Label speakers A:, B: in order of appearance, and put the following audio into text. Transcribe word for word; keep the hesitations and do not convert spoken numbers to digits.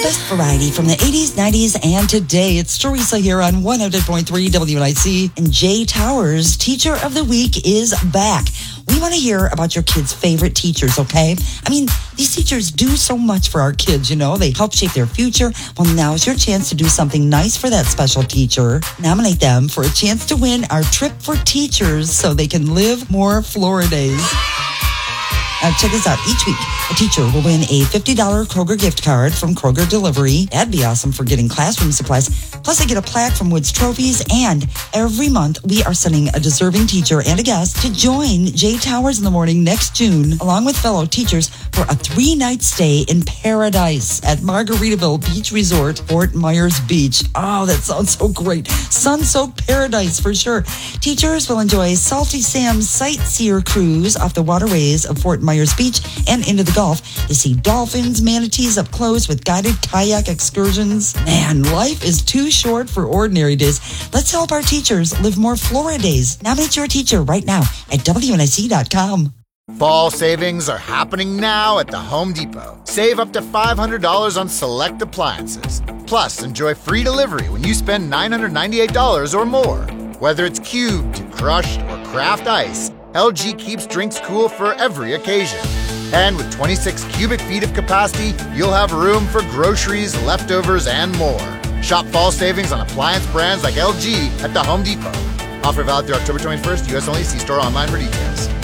A: best variety from the eighties, nineties, and today. It's Teresa here on one hundred point three W N I C. And Jay Towers, Teacher of the Week, is back. We want to hear about your kids' favorite teachers, okay? I mean, these teachers do so much for our kids, you know? They help shape their future. Well, now is your chance to do something nice for that special teacher. Nominate them for a chance to win our trip for teachers so they can live more Floridays. Now, check this out. Each week, a teacher will win a fifty dollars Kroger gift card from Kroger Delivery. That'd be awesome for getting classroom supplies. Plus, they get a plaque from Woods Trophies. And every month, we are sending a deserving teacher and a guest to join Jay Towers in the Morning next June, along with fellow teachers, for a three-night stay in paradise at Margaritaville Beach Resort, Fort Myers Beach. Oh, that sounds so great. Sun-soaked paradise for sure. Teachers will enjoy Salty Sam's Sightseer Cruise off the waterways of Fort Myers Beach and into the Gulf to see dolphins, manatees up close with guided kayak excursions. Man, life is too short for ordinary days. Let's help our teachers live more Floridays. Nominate your teacher right now at W N I C dot com.
B: Fall savings are happening now at the Home Depot. Save up to five hundred dollars on select appliances. Plus, enjoy free delivery when you spend nine hundred ninety-eight dollars or more. Whether it's cubed, crushed, or craft ice, L G keeps drinks cool for every occasion. And with twenty-six cubic feet of capacity, you'll have room for groceries, leftovers, and more. Shop fall savings on appliance brands like L G at the Home Depot. Offer valid through October twenty-first, U S only. See store online for details.